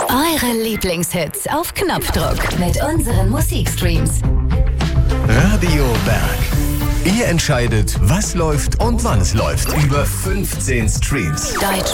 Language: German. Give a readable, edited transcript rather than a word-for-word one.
Eure Lieblingshits auf Knopfdruck mit unseren Musikstreams. Radio Berg. Ihr entscheidet, was läuft und wann es läuft. Über 15 Streams.